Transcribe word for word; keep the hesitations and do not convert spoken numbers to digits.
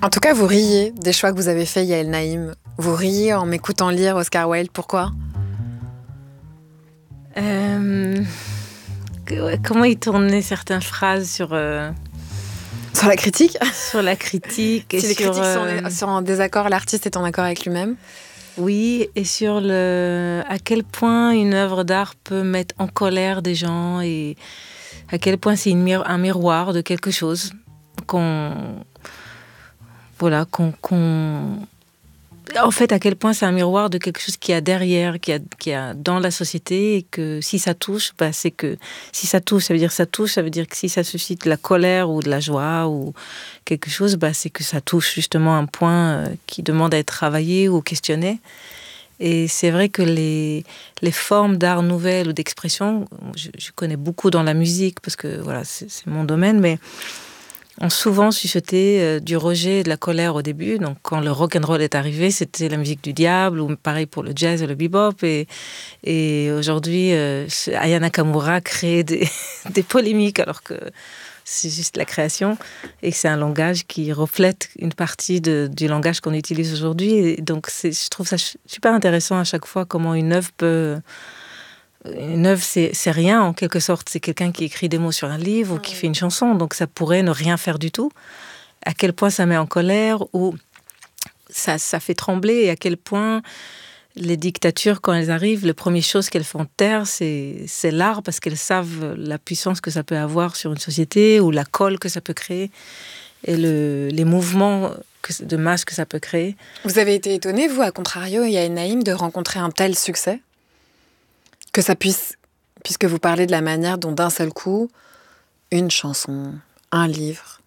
En tout cas, vous riez des choix que vous avez faits, Yael Naïm. Vous riez en m'écoutant lire Oscar Wilde. Pourquoi ? Euh, comment il tournait certaines phrases sur, euh, Sur la critique ? sur la critique. Et Si les sur, critiques euh, sont, sont en désaccord, l'artiste est en accord avec lui-même ? Oui, et sur le, à quel point une œuvre d'art peut mettre en colère des gens et à quel point c'est une mir- un miroir de quelque chose qu'on... Voilà, qu'on... qu'on En fait, à quel point c'est un miroir de quelque chose qui y a derrière, qui y a, qui y a dans la société, et que si ça touche, bah, c'est que si ça touche, ça veut dire ça touche, ça veut dire que si ça suscite de la colère ou de la joie ou quelque chose, bah, c'est que ça touche justement un point euh, qui demande à être travaillé ou questionné. Et c'est vrai que les, les formes d'art nouvelle ou d'expression, je, je connais beaucoup dans la musique parce que voilà, c'est, c'est mon domaine, mais ont souvent suscité euh, du rejet et de la colère au début. Donc, quand le rock and roll est arrivé, c'était la musique du diable, ou pareil pour le jazz et le bebop. Et, et aujourd'hui, euh, Aya Nakamura crée des, des polémiques alors que c'est juste la création et que c'est un langage qui reflète une partie de, du langage qu'on utilise aujourd'hui. Et donc, c'est, je trouve ça super intéressant à chaque fois comment une œuvre peut... Une œuvre, c'est, c'est rien, en quelque sorte. C'est quelqu'un qui écrit des mots sur un livre ou qui fait une chanson. Donc, ça pourrait ne rien faire du tout. À quel point ça met en colère ou ça, ça fait trembler et à quel point les dictatures, quand elles arrivent, la première chose qu'elles font taire, c'est, c'est l'art parce qu'elles savent la puissance que ça peut avoir sur une société ou la colle que ça peut créer et le, les mouvements que, de masse que ça peut créer. Vous avez été étonné, vous, à contrario, Yael Naïm, de rencontrer un tel succès ? Que ça puisse, puisque vous parlez de la manière dont d'un seul coup, une chanson, un livre,